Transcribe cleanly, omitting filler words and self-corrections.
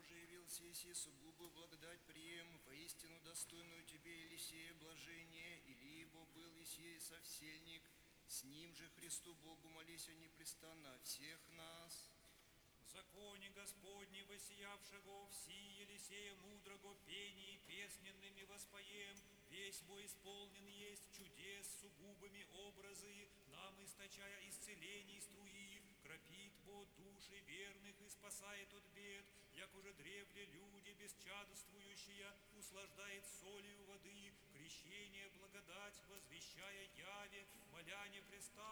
же явился еси, сугубую благодать прием, воистину достойную тебе, Елисея, блажение, или ибо был Есей совсельник, с ним же Христу Богу молися непрестанно о всех нас. В законе Господне воссиявшего все Елисея мудрого пении песненными воспоем, весь бой исполнен есть чудес сугубыми образы, нам источая исцелений струи, кропит бо души верных и спасает от бед, як уже древле люди бесчадствующие, услаждает солью воды, крещение благодать возвещая яве, моля непрестанно.